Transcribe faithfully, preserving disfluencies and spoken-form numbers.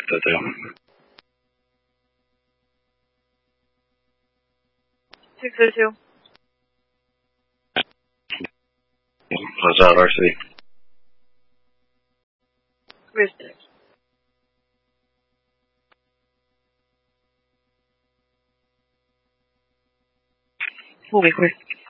that down. six oh two. Close out R C. Rooster. Full request.